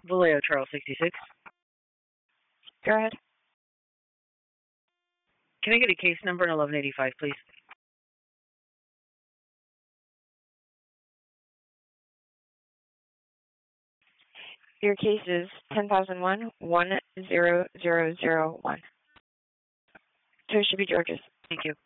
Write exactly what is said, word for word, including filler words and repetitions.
Vallejo, Charles sixty-six. Go ahead. Can I get a case number and eleven eighty-five, please? Your case is ten thousand one, one zero zero zero one. So it should be George's. Thank you.